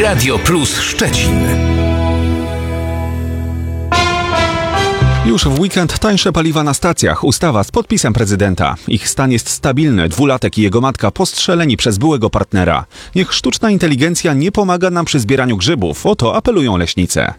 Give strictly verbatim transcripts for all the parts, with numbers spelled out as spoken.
Radio Plus Szczecin. Już w weekend tańsze paliwa na stacjach. Ustawa z podpisem prezydenta. Ich stan jest stabilny. Dwulatek i jego matka postrzeleni przez byłego partnera. Niech sztuczna inteligencja nie pomaga nam przy zbieraniu grzybów. O to apelują leśnicy.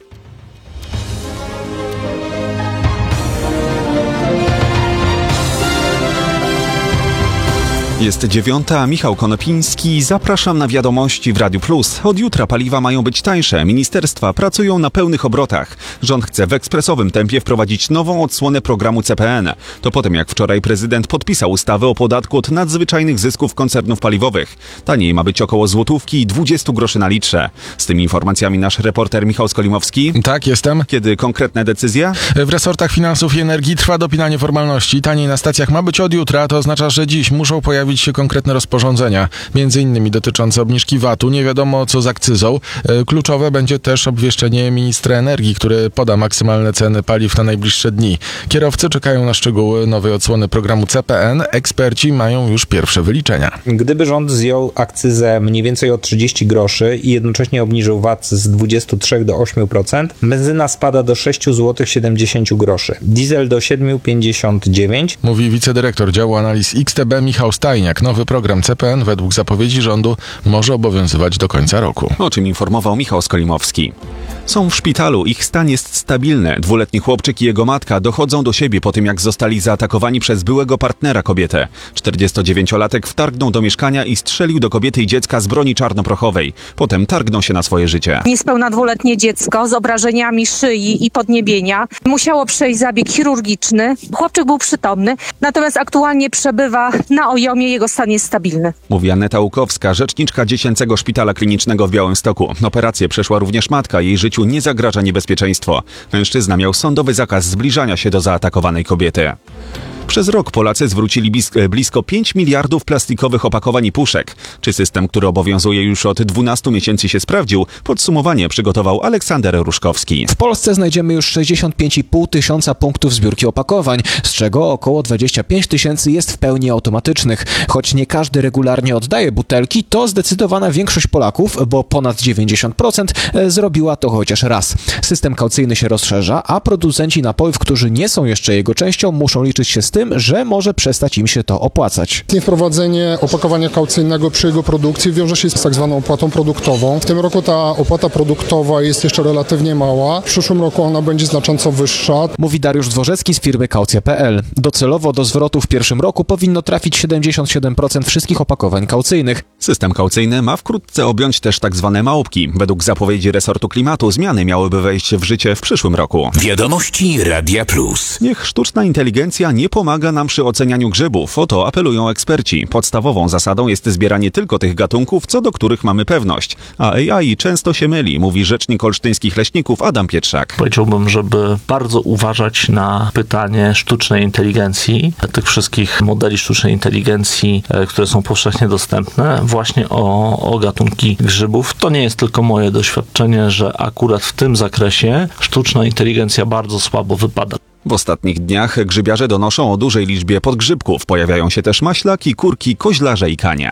Jest dziewiąta, a Michał Konopiński. Zapraszam na wiadomości w Radiu Plus. Od jutra paliwa mają być tańsze. Ministerstwa pracują na pełnych obrotach. Rząd chce w ekspresowym tempie wprowadzić nową odsłonę programu C P N. To po tym, jak wczoraj prezydent podpisał ustawę o podatku od nadzwyczajnych zysków koncernów paliwowych. Taniej ma być około złotówki i dwadzieścia groszy na litrze. Z tymi informacjami nasz reporter Michał Skolimowski. Tak, jestem. Kiedy konkretne decyzje? W resortach finansów i energii trwa dopinanie formalności. Taniej na stacjach ma być od jutra. To oznacza, że dziś muszą pojawić się konkretne rozporządzenia, między innymi dotyczące obniżki V A T-u, nie wiadomo co z akcyzą. Kluczowe będzie też obwieszczenie ministra energii, który poda maksymalne ceny paliw na najbliższe dni. Kierowcy czekają na szczegóły nowej odsłony programu C P N. Eksperci mają już pierwsze wyliczenia. Gdyby rząd zjął akcyzę mniej więcej o trzydzieści groszy i jednocześnie obniżył V A T z dwudziestu trzech do ośmiu procent, benzyna spada do sześć złotych siedemdziesiąt groszy, diesel do siedem złotych pięćdziesiąt dziewięć. Mówi wicedyrektor działu analiz X T B Michał Stajniak. Nowy program C P N według zapowiedzi rządu może obowiązywać do końca roku. O czym informował Michał Skolimowski. Są w szpitalu, ich stan jest stabilny. Dwuletni chłopczyk i jego matka dochodzą do siebie po tym, jak zostali zaatakowani przez byłego partnera kobietę. czterdziestodziewięciolatek wtargnął do mieszkania i strzelił do kobiety i dziecka z broni czarnoprochowej. Potem targnął się na swoje życie. Niespełna dwuletnie dziecko z obrażeniami szyi i podniebienia musiało przejść zabieg chirurgiczny. Chłopczyk był przytomny, natomiast aktualnie przebywa na ojomie, jego stan jest stabilny. Mówi Aneta Łukowska, rzeczniczka Dziecięcego Szpitala Klinicznego w Białymstoku. Operację przeszła również matka, jej życiu nie zagraża niebezpieczeństwo. Mężczyzna miał sądowy zakaz zbliżania się do zaatakowanej kobiety. Przez rok Polacy zwrócili blisko pięć miliardów plastikowych opakowań i puszek. Czy system, który obowiązuje już od dwunastu miesięcy się sprawdził? Podsumowanie przygotował Aleksander Ruszkowski. W Polsce znajdziemy już sześćdziesiąt pięć i pół tysiąca punktów zbiórki opakowań, z czego około dwadzieścia pięć tysięcy jest w pełni automatycznych. Choć nie każdy regularnie oddaje butelki, to zdecydowana większość Polaków, bo ponad dziewięćdziesiąt procent, zrobiła to chociaż raz. System kaucyjny się rozszerza, a producenci napojów, którzy nie są jeszcze jego częścią, muszą liczyć się z tym, że może przestać im się to opłacać. Wprowadzenie opakowania kaucyjnego przy jego produkcji wiąże się z tak zwaną opłatą produktową. W tym roku ta opłata produktowa jest jeszcze relatywnie mała. W przyszłym roku ona będzie znacząco wyższa. Mówi Dariusz Dworzecki z firmy kaucja kropka p l. Docelowo do zwrotu w pierwszym roku powinno trafić siedemdziesiąt siedem procent wszystkich opakowań kaucyjnych. System kaucyjny ma wkrótce objąć też tak zwane małpki. Według zapowiedzi resortu klimatu zmiany miałyby wejść w życie w przyszłym roku. Wiadomości Radia Plus. Niech sztuczna inteligencja nie pomaga nam przy ocenianiu grzybów. O to apelują eksperci. Podstawową zasadą jest zbieranie tylko tych gatunków, co do których mamy pewność. A A I często się myli, mówi rzecznik olsztyńskich leśników Adam Pietrzak. Powiedziałbym, żeby bardzo uważać na pytanie sztucznej inteligencji, tych wszystkich modeli sztucznej inteligencji, które są powszechnie dostępne, właśnie o, o gatunki grzybów. To nie jest tylko moje doświadczenie, że akurat w tym zakresie sztuczna inteligencja bardzo słabo wypada. W ostatnich dniach grzybiarze donoszą o dużej liczbie podgrzybków. Pojawiają się też maślaki, kurki, koźlarze i kanie.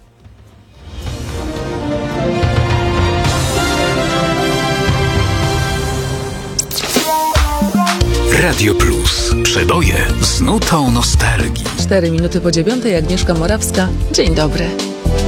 Radio Plus. Przeboje z nutą nostalgii. Cztery minuty po dziewiątej, Agnieszka Morawska. Dzień dobry.